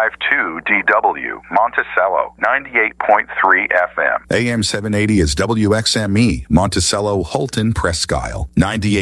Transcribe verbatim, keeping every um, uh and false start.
five two D W, Monticello, ninety-eight point three F M. A M seven eighty is W X M E, Monticello, Holton, Presque Isle, ninety-eight